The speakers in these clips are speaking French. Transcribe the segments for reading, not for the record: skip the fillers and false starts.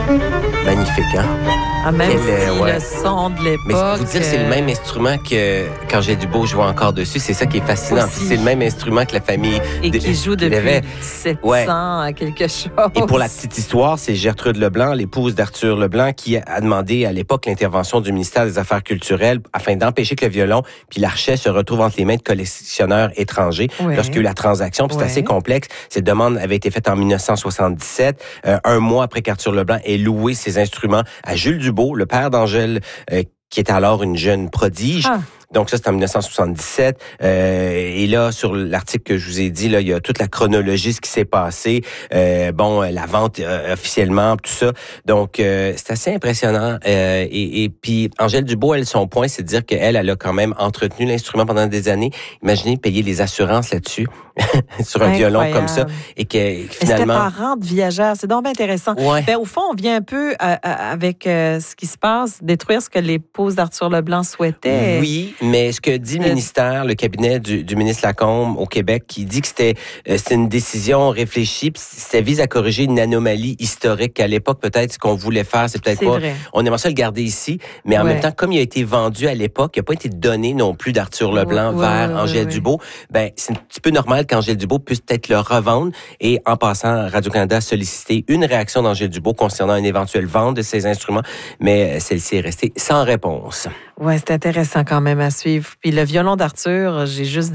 Magnifique, hein? Ah, même si ouais. le son de l'époque... Mais vous dire, c'est le même instrument que qu'Angèle Dubois jouait encore dessus. C'est ça qui est fascinant. Puis c'est le même instrument que la famille... Et qui joue depuis 1700 à quelque chose. Et pour la petite histoire, c'est Gertrude Leblanc, l'épouse d'Arthur Leblanc, qui a demandé à l'époque l'intervention du ministère des Affaires culturelles afin d'empêcher que le violon puis l'archet se retrouvent entre les mains de collectionneurs étrangers. Lorsqu'il y a eu la transaction, puis c'est assez complexe. Cette demande avait été faite en 1977, un mois après qu'Arthur Leblanc ait loué ses instruments à Jules Dubois, le père d'Angèle, qui était alors une jeune prodige. Donc ça, c'est en 1977. Et là, sur l'article que je vous ai dit, là, il y a toute la chronologie, ce qui s'est passé. La vente officiellement, tout ça. Donc, c'est assez impressionnant. Et puis, Angèle Dubois, elle, son point, c'est de dire qu'elle a quand même entretenu l'instrument pendant des années. Imaginez payer les assurances là-dessus, sur un violon comme ça. Et que finalement... C'était par rente viagère. C'est donc bien intéressant. Ouais. Ben, au fond, on vient un peu avec ce qui se passe, détruire ce que l'épouse d'Arthur Leblanc souhaitait. Oui, mais ce que dit le ministère, le cabinet du ministre Lacombe au Québec, qui dit que c'était une décision réfléchie, puis ça vise à corriger une anomalie historique. À l'époque, peut-être, ce qu'on voulait faire, c'est peut-être pas... Vrai. On aimerait ça le garder ici, mais en même temps, comme il a été vendu à l'époque, il n'a pas été donné non plus d'Arthur Leblanc vers Angèle Dubois. Ben, c'est un petit peu normal qu'Angèle Dubois puisse peut-être le revendre. Et en passant, Radio-Canada a sollicité une réaction d'Angèle Dubois concernant une éventuelle vente de ses instruments, mais celle-ci est restée sans réponse. Ouais, c'est intéressant quand même à suivre. Puis le violon d'Arthur, j'ai juste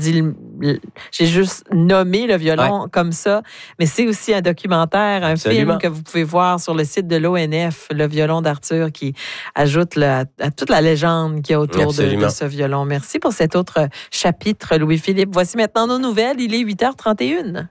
nommé le violon comme ça, mais c'est aussi un documentaire, un film que vous pouvez voir sur le site de l'ONF, le violon d'Arthur, qui ajoute à toute la légende qu'il y a autour de ce violon. Merci pour cet autre chapitre, Louis-Philippe. Voici maintenant nos nouvelles. Il est 8h31.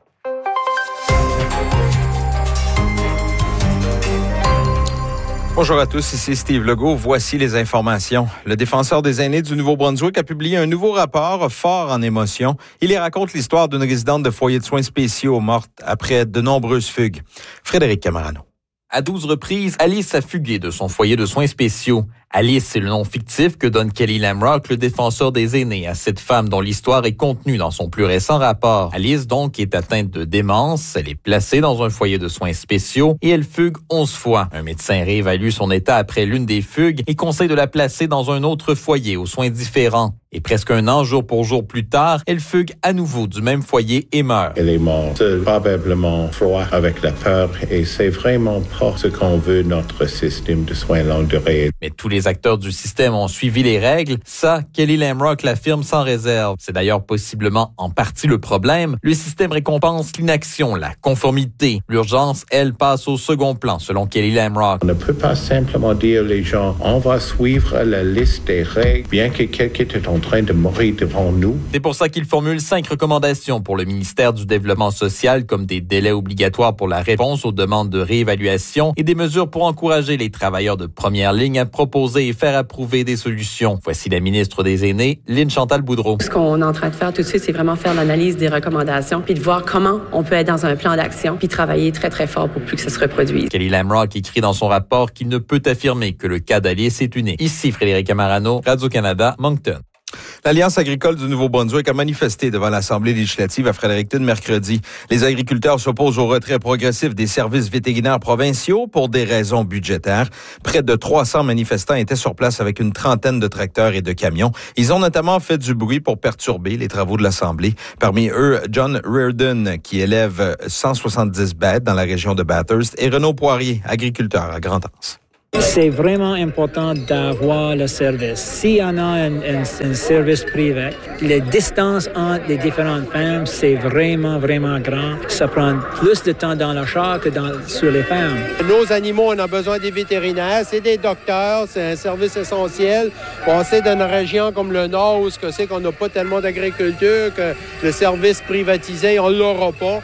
Bonjour à tous, ici Steve Legault. Voici les informations. Le défenseur des aînés du Nouveau-Brunswick a publié un nouveau rapport fort en émotion. Il y raconte l'histoire d'une résidente de foyer de soins spéciaux morte après de nombreuses fugues. Frédéric Camarano. À 12 reprises, Alice a fugué de son foyer de soins spéciaux. Alice, c'est le nom fictif que donne Kelly Lamrock, le défenseur des aînés, à cette femme dont l'histoire est contenue dans son plus récent rapport. Alice, donc, est atteinte de démence. Elle est placée dans un foyer de soins spéciaux et elle fugue 11 fois. Un médecin réévalue son état après l'une des fugues et conseille de la placer dans un autre foyer aux soins différents. Et presque un an, jour pour jour plus tard, elle fugue à nouveau du même foyer et meurt. Elle est morte, probablement froid avec la peur, et c'est vraiment pas ce qu'on veut notre système de soins longue durée. Mais tous les acteurs du système ont suivi les règles. Ça, Kelly Lamrock l'affirme sans réserve. C'est d'ailleurs possiblement en partie le problème. Le système récompense l'inaction, la conformité. L'urgence, elle, passe au second plan, selon Kelly Lamrock. On ne peut pas simplement dire aux gens, on va suivre la liste des règles, bien que quelqu'un est en train de mourir devant nous. C'est pour ça qu'il formule 5 recommandations pour le ministère du Développement social, comme des délais obligatoires pour la réponse aux demandes de réévaluation et des mesures pour encourager les travailleurs de première ligne à proposer et faire approuver des solutions. Voici la ministre des Aînés, Lynne Chantal Boudreau. Ce qu'on est en train de faire tout de suite, c'est vraiment faire l'analyse des recommandations, puis de voir comment on peut être dans un plan d'action, puis travailler très, très fort pour plus que ça se reproduise. Kelly Lamrock écrit dans son rapport qu'il ne peut affirmer que le cas d'Alice est unique. Ici Frédéric Camarano, Radio-Canada, Moncton. L'Alliance agricole du Nouveau-Brunswick a manifesté devant l'Assemblée législative à Fredericton mercredi. Les agriculteurs s'opposent au retrait progressif des services vétérinaires provinciaux pour des raisons budgétaires. Près de 300 manifestants étaient sur place avec une trentaine de tracteurs et de camions. Ils ont notamment fait du bruit pour perturber les travaux de l'Assemblée. Parmi eux, John Reardon, qui élève 170 bêtes dans la région de Bathurst, et Renaud Poirier, agriculteur à Grand-Anse. C'est vraiment important d'avoir le service. S'il y en a un service privé, les distances entre les différentes fermes, c'est vraiment, vraiment grand. Ça prend plus de temps dans le char que sur les fermes. Nos animaux, on a besoin des vétérinaires, c'est des docteurs, c'est un service essentiel. On sait dans une région comme le Nord où c'est qu'on n'a pas tellement d'agriculture, que le service privatisé, on ne l'aura pas.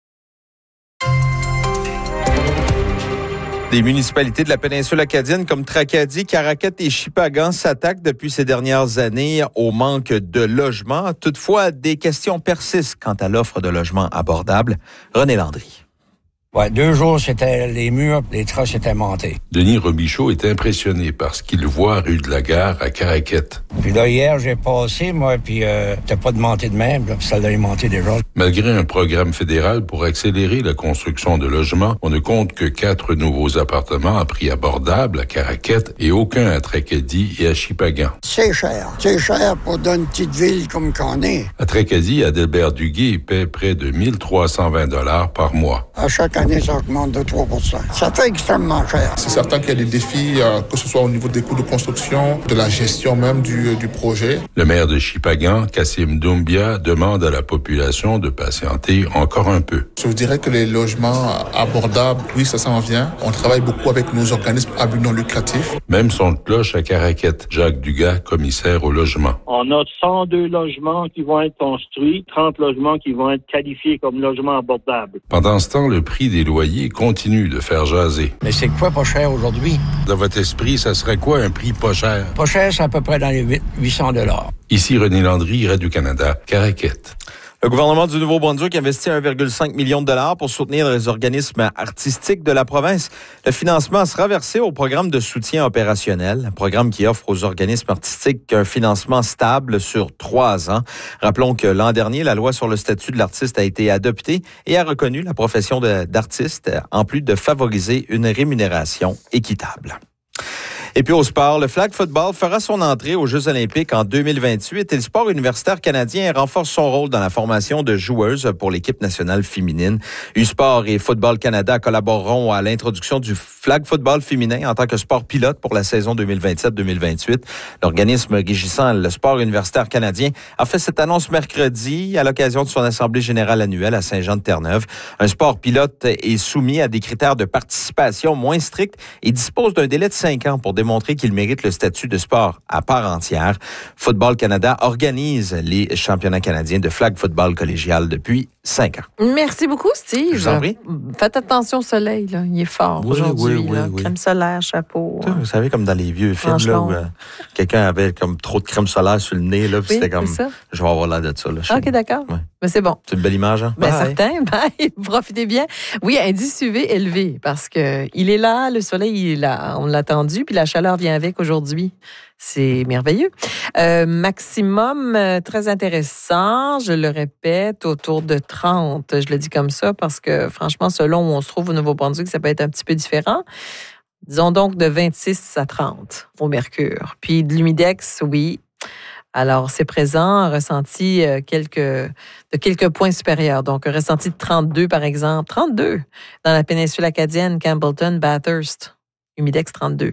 Des municipalités de la péninsule acadienne comme Tracadie, Caraquet et Shippagan s'attaquent depuis ces dernières années au manque de logements. Toutefois, des questions persistent quant à l'offre de logements abordables. René Landry. Ouais, 2 jours, c'était les murs, les trosses étaient montés. Denis Robichaud est impressionné par ce qu'il voit rue de la Gare à Caraquette. Puis là, hier, j'ai passé, moi, puis t'as pas de montée de même, là, puis ça allait monter déjà. Malgré un programme fédéral pour accélérer la construction de logements, on ne compte que 4 nouveaux appartements à prix abordable à Caraquette et aucun à Tracadie et à Shippagan. C'est cher pour une petite ville comme qu'on est. À Tracadie, Adelbert Duguay paie près de 1 320 $ par mois. À chaque année, ça augmente de 3%. Ça fait extrêmement cher. C'est certain qu'il y a des défis, que ce soit au niveau des coûts de construction, de la gestion même du projet. Le maire de Shippagan, Kassim Doumbia, demande à la population de patienter encore un peu. Je vous dirais que les logements abordables, oui, ça s'en vient. On travaille beaucoup avec nos organismes à but non lucratif. Même son de cloche à Caraquette. Jacques Dugas, commissaire au logement. On a 102 logements qui vont être construits, 30 logements qui vont être qualifiés comme logements abordables. Pendant ce temps, le prix des loyers continue de faire jaser. Mais c'est quoi pas cher aujourd'hui? Dans votre esprit, ça serait quoi un prix pas cher? Pas cher, c'est à peu près dans les 800 $. Ici René Landry, Radio-Canada, Caraquette. Le gouvernement du Nouveau-Brunswick investit 1,5 million de dollars pour soutenir les organismes artistiques de la province. Le financement sera versé au programme de soutien opérationnel, un programme qui offre aux organismes artistiques un financement stable sur 3 ans. Rappelons que l'an dernier, la loi sur le statut de l'artiste a été adoptée et a reconnu la profession d'artiste, en plus de favoriser une rémunération équitable. Et puis au sport, le flag football fera son entrée aux Jeux olympiques en 2028 et le sport universitaire canadien renforce son rôle dans la formation de joueuses pour l'équipe nationale féminine. U-Sport et Football Canada collaboreront à l'introduction du flag football féminin en tant que sport pilote pour la saison 2027-2028. L'organisme régissant le sport universitaire canadien a fait cette annonce mercredi à l'occasion de son assemblée générale annuelle à Saint-Jean-de-Terre-Neuve. Un sport pilote est soumis à des critères de participation moins stricts et dispose d'un délai de 5 ans pour démontrer qu'il mérite le statut de sport à part entière. Football Canada organise les championnats canadiens de flag football collégial depuis 5 ans. Merci beaucoup, Steve. Je vous en prie. Faites attention au soleil, là. Il est fort aujourd'hui. Oui. Crème solaire, chapeau. Vous savez, comme dans les vieux films, là, où quelqu'un avait comme trop de crème solaire sur le nez, là, puis c'était comme, je vais avoir l'air de ça. Là, OK, d'accord. Ouais. Mais c'est bon. C'est une belle image, hein? Bien, certain. Bye. Profitez bien. Oui, indice UV élevé, parce que il est là, le soleil, il est là. On l'a attendu, puis la chaleur vient avec aujourd'hui. C'est merveilleux. Maximum, très intéressant, je le répète, autour de 30. Je le dis comme ça parce que, franchement, selon où on se trouve au Nouveau-Brunswick, ça peut être un petit peu différent. Disons donc de 26 à 30 au mercure. Puis de l'humidex, oui. Alors, c'est présent, ressenti de quelques points supérieurs. Donc, un ressenti de 32, par exemple. 32 dans la péninsule acadienne, Campbellton, Bathurst. Humidex 32.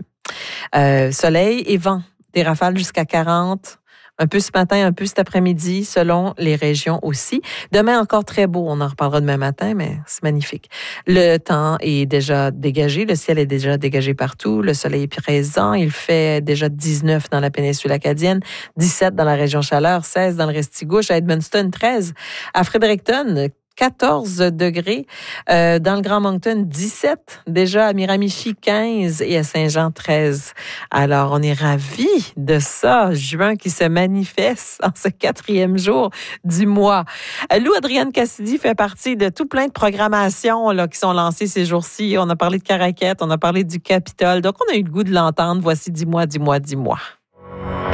Soleil et vent. Des rafales jusqu'à 40. Un peu ce matin, un peu cet après-midi, selon les régions aussi. Demain, encore très beau. On en reparlera demain matin, mais c'est magnifique. Le temps est déjà dégagé. Le ciel est déjà dégagé partout. Le soleil est présent. Il fait déjà 19 dans la péninsule acadienne, 17 dans la région Chaleur, 16 dans le Restigouche, à Edmundston, 13 à Fredericton, 14 degrés. Dans le Grand Moncton, 17. Déjà à Miramichi, 15. Et à Saint-Jean, 13. Alors, on est ravis de ça. Juin qui se manifeste en ce 4e jour du mois. Lou Adrienne Cassidy fait partie de tout plein de programmations là, qui sont lancées ces jours-ci. On a parlé de Caraquette, on a parlé du Capitole. Donc, on a eu le goût de l'entendre. Voici Dis-moi, dis-moi, dis-moi.